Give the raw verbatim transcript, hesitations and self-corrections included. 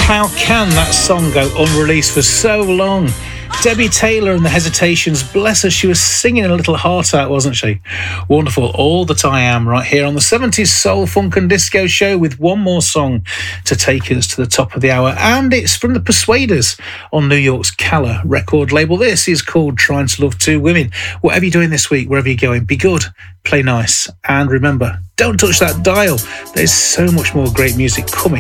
How can that song go unreleased for so long? Debbie Taylor and the Hesitations, bless her, she was singing a little heart out, wasn't she? Wonderful, All That I Am, right here on the seventies Soul, Funk and Disco show with one more song to take us to the top of the hour. And it's from the Persuaders on New York's Calla record label. This is called Trying to Love Two Women. Whatever you're doing this week, wherever you're going, be good, play nice, and remember, don't touch that dial. There's so much more great music coming.